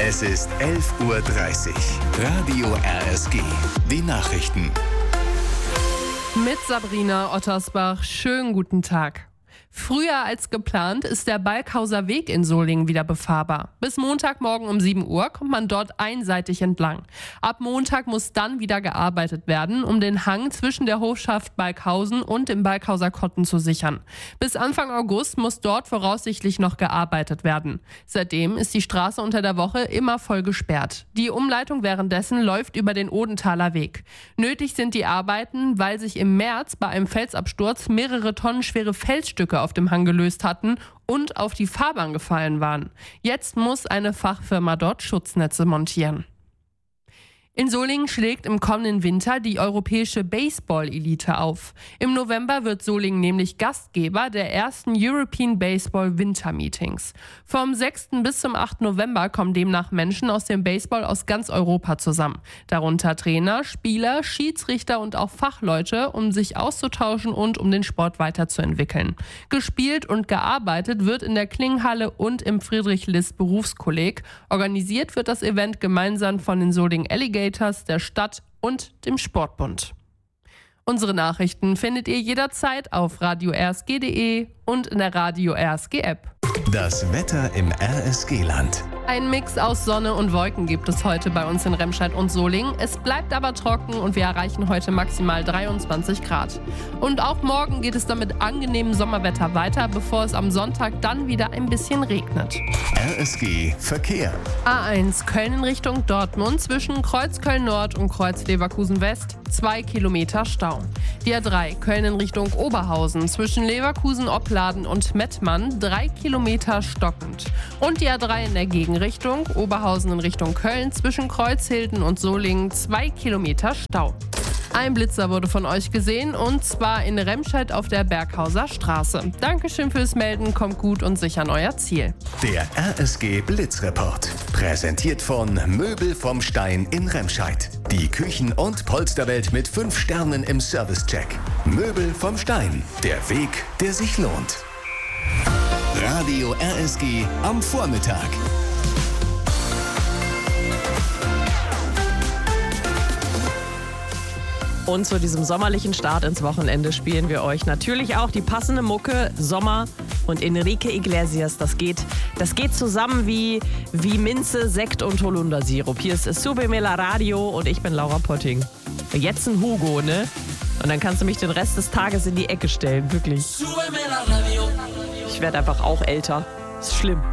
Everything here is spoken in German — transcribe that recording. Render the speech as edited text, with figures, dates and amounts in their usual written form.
Es ist 11:30 Uhr. Radio RSG. Die Nachrichten. Mit Sabrina Ottersbach. Schönen guten Tag. Früher als geplant ist der Balkhauser Weg in Solingen wieder befahrbar. Bis Montagmorgen um 7 Uhr kommt man dort einseitig entlang. Ab Montag muss dann wieder gearbeitet werden, um den Hang zwischen der Hofschaft Balkhausen und dem Balkhauser Kotten zu sichern. Bis Anfang August muss dort voraussichtlich noch gearbeitet werden. Seitdem ist die Straße unter der Woche immer voll gesperrt. Die Umleitung währenddessen läuft über den Odenthaler Weg. Nötig sind die Arbeiten, weil sich im März bei einem Felsabsturz mehrere Tonnen schwere Felsstücke auf dem Hang gelöst hatten und auf die Fahrbahn gefallen waren. Jetzt muss eine Fachfirma dort Schutznetze montieren. In Solingen schlägt im kommenden Winter die europäische Baseball-Elite auf. Im November wird Solingen nämlich Gastgeber der ersten European Baseball Winter-Meetings. Vom 6. bis zum 8. November kommen demnach Menschen aus dem Baseball aus ganz Europa zusammen. Darunter Trainer, Spieler, Schiedsrichter und auch Fachleute, um sich auszutauschen und um den Sport weiterzuentwickeln. Gespielt und gearbeitet wird in der Klingenhalle und im Friedrich-List-Berufskolleg. Organisiert wird das Event gemeinsam von den Solingen Alligators, der Stadt und dem Sportbund. Unsere Nachrichten findet ihr jederzeit auf radio-rsg.de und in der Radio RSG App. Das Wetter im RSG-Land. Ein Mix aus Sonne und Wolken gibt es heute bei uns in Remscheid und Solingen. Es bleibt aber trocken und wir erreichen heute maximal 23 Grad. Und auch morgen geht es dann mit angenehmem Sommerwetter weiter, bevor es am Sonntag dann wieder ein bisschen regnet. RSG Verkehr. A1 Köln in Richtung Dortmund zwischen Kreuz Köln Nord und Kreuz Leverkusen West 2 Kilometer Stau. Die A3 Köln in Richtung Oberhausen zwischen Leverkusen Opladen und Mettmann 3 Kilometer stockend. Und die A3 in der Gegenrichtung Oberhausen in Richtung Köln zwischen Kreuzhilden und Solingen 2 Kilometer Stau. Ein Blitzer wurde von euch gesehen und zwar in Remscheid auf der Berghauser Straße. Dankeschön fürs Melden, kommt gut und sicher an euer Ziel. Der RSG Blitzreport. Präsentiert von Möbel vom Stein in Remscheid. Die Küchen- und Polsterwelt mit 5 Sternen im Servicecheck. Möbel vom Stein. Der Weg, der sich lohnt. Radio RSG am Vormittag. Und zu diesem sommerlichen Start ins Wochenende spielen wir euch natürlich auch die passende Mucke Sommer und Enrique Iglesias. Das geht zusammen wie Minze, Sekt und Holundersirup. Hier ist Subime la Radio und ich bin Laura Potting. Jetzt ein Hugo, ne? Und dann kannst du mich den Rest des Tages in die Ecke stellen, wirklich. Ich werde einfach auch älter. Ist schlimm.